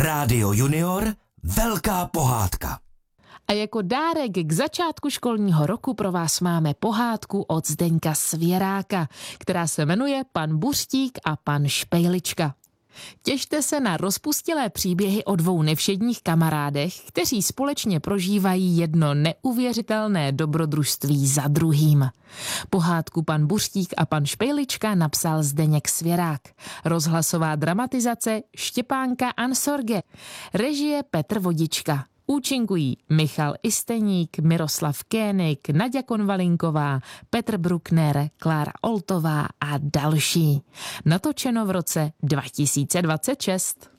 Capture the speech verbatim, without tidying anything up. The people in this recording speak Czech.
Rádio Junior Velká pohádka. A jako dárek k začátku školního roku pro vás máme pohádku od Zdeňka Svěráka, která se jmenuje Pan Buřtík a pan Špejlička. Těšte se na rozpustilé příběhy o dvou nevšedních kamarádech, kteří společně prožívají jedno neuvěřitelné dobrodružství za druhým. Pohádku Pan Buřtík a pan Špejlička napsal Zdeněk Svěrák. Rozhlasová dramatizace Štěpánka Ansorge. Režie Petr Vodička. Účinkují Michal Isteník, Miroslav Kénik, Naďa Konvalinková, Petr Bruckner, Klára Oltová a další. Natočeno v roce dva tisíce dvacet šest.